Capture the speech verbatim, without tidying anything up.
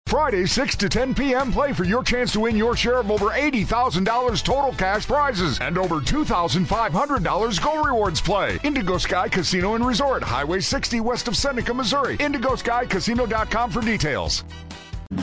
Friday, six to ten p.m. Play for your chance to win your share of over eighty thousand dollars total cash prizes and over two thousand five hundred dollars Go Rewards Play. Indigo Sky Casino and Resort, Highway sixty west of Seneca, Missouri. Indigo Sky Casino dot com for details.